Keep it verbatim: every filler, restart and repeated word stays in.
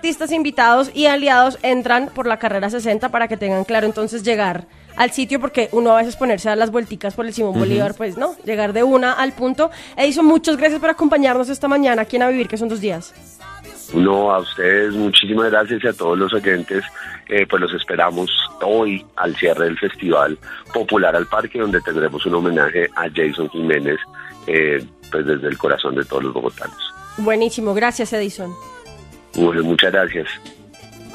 artistas invitados y aliados entran por la carrera sesenta para que tengan claro entonces llegar al sitio, porque uno a veces ponerse a las vuelticas por el Simón Bolívar, uh-huh. pues no, llegar de una al punto. Edison, muchas gracias por acompañarnos esta mañana aquí en A Vivir, que son dos días. No, a ustedes muchísimas gracias y a todos los oyentes, eh, pues los esperamos hoy al cierre del Festival Popular al Parque, donde tendremos un homenaje a Jason Jiménez, eh, pues desde el corazón de todos los bogotanos. Buenísimo, gracias Edison. Bueno, muchas gracias.